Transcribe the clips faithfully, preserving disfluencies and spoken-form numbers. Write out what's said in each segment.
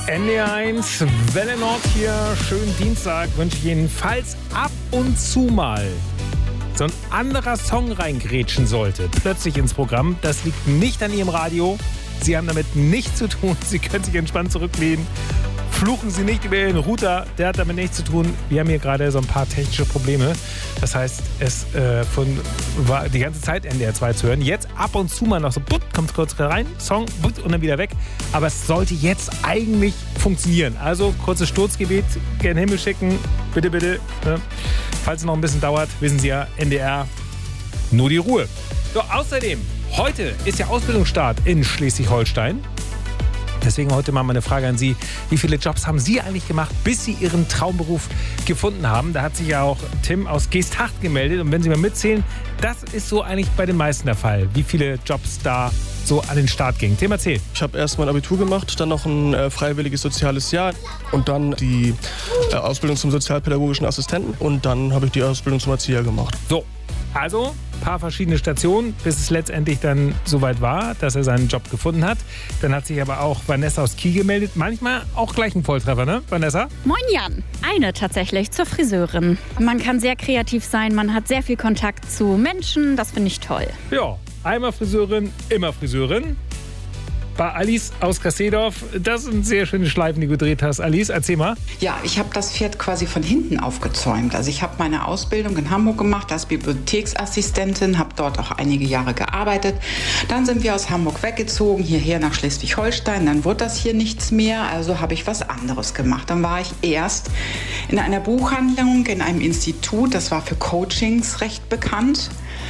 N D R eins, Welle Nord hier, schönen Dienstag wünsche ich Ihnen. Falls ab und zu mal so ein anderer Song reingrätschen sollte, plötzlich ins Programm, das liegt nicht an Ihrem Radio. Sie haben damit nichts zu tun. Sie können sich entspannt zurücklehnen. Fluchen Sie nicht über Ihren Router, der hat damit nichts zu tun. Wir haben hier gerade so ein paar technische Probleme. Das heißt, es äh, von, war die ganze Zeit N D R zwei zu hören. Jetzt ab und zu mal noch so, butt, kommt kurz rein, Song, butt, und dann wieder weg. Aber es sollte jetzt eigentlich funktionieren. Also kurzes Sturzgebet, gen Himmel schicken, bitte, bitte. Ne? Falls es noch ein bisschen dauert, wissen Sie ja, N D R, nur die Ruhe. So, außerdem, heute ist ja Ausbildungsstart in Schleswig-Holstein. Deswegen heute mal meine Frage an Sie. Wie viele Jobs haben Sie eigentlich gemacht, bis Sie Ihren Traumberuf gefunden haben? Da hat sich ja auch Tim aus Geesthacht gemeldet. Und wenn Sie mal mitzählen, das ist so eigentlich bei den meisten der Fall. Wie viele Jobs da so an den Start gingen. Tim, erzähl. Ich habe erst mein Abitur gemacht, dann noch ein äh, freiwilliges soziales Jahr und dann die äh, Ausbildung zum sozialpädagogischen Assistenten und dann habe ich die Ausbildung zum Erzieher gemacht. So, also ein paar verschiedene Stationen, bis es letztendlich dann soweit war, dass er seinen Job gefunden hat. Dann hat sich aber auch Vanessa aus Kiel gemeldet. Manchmal auch gleich ein Volltreffer, ne, Vanessa? Moin Jan. Eine tatsächlich zur Friseurin. Man kann sehr kreativ sein, man hat sehr viel Kontakt zu Menschen, das finde ich toll. Ja, einmal Friseurin, immer Friseurin. Bei Alice aus Kassedorf, das sind sehr schöne Schleifen, die du gedreht hast. Alice, erzähl mal. Ja, ich habe das Pferd quasi von hinten aufgezäumt. Also ich habe meine Ausbildung in Hamburg gemacht als Bibliotheksassistentin, habe dort auch einige Jahre gearbeitet. Dann sind wir aus Hamburg weggezogen, hierher nach Schleswig-Holstein. Dann wurde das hier nichts mehr, also habe ich was anderes gemacht. Dann war ich erst in einer Buchhandlung, in einem Institut, das war für Coachings recht bekannt.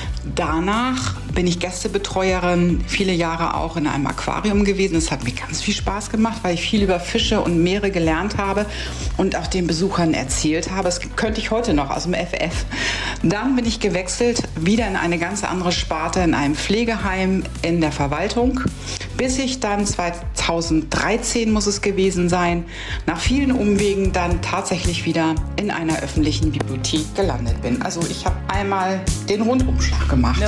Danach bin ich Gästebetreuerin, viele Jahre auch in einem Aquarium gewesen. Es hat mir ganz viel Spaß gemacht, weil ich viel über Fische und Meere gelernt habe und auch den Besuchern erzählt habe. Das könnte ich heute noch aus dem F F. Dann bin ich gewechselt, wieder in eine ganz andere Sparte, in einem Pflegeheim in der Verwaltung, bis ich dann zweitausenddreizehn muss es gewesen sein, nach vielen Umwegen dann tatsächlich wieder in einer öffentlichen Bibliothek gelandet bin. Also ich habe einmal den Rundumschlag gemacht.